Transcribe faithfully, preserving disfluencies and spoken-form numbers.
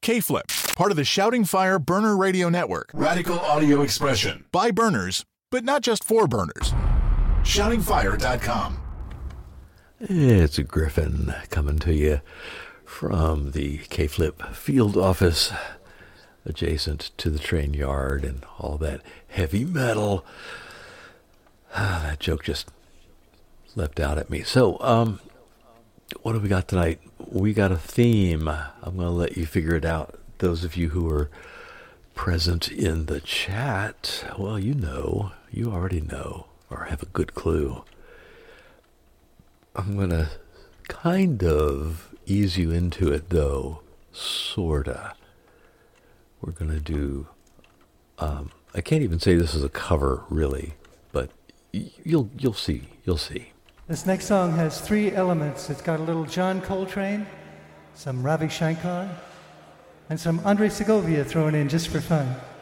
K-Flip, part of the Shouting Fire Burner Radio Network. Radical audio expression. By burners, but not just for burners. shouting fire dot com. It's Griffin coming to you from the K-Flip field office adjacent to the train yard and all that heavy metal. Ah, that joke just leapt out at me. So, um, what do we got tonight? We got a theme. I'm going to let you figure it out. Those of you who are present in the chat, well, you know, you already know, or have a good clue. I'm going to kind of ease you into it, though, sorta. We're going to do, um, I can't even say this is a cover, really, but y- you'll you'll see, you'll see. This next song has three elements. It's got a little John Coltrane, some Ravi Shankar, and some Andre Segovia thrown in just for fun.